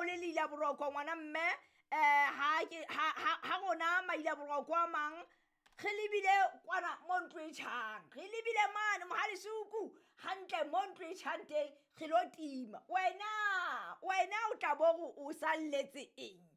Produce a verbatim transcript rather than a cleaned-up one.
o le leila boroko ngwana mme eh ha ke ha ha gona maila boroko a mang ge lebile kwana Montreal ge lebile mane Mohalesuku hantle Montreal teng ge lo tima wena wena o tla bo o salletse eng